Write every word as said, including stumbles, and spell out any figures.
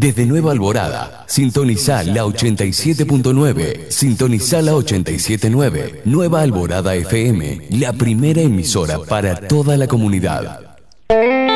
Desde Nueva Alborada, sintonizá la ochenta y siete punto nueve, sintonizá la ochenta y siete punto nueve. Nueva Alborada F M, la primera emisora para toda la comunidad.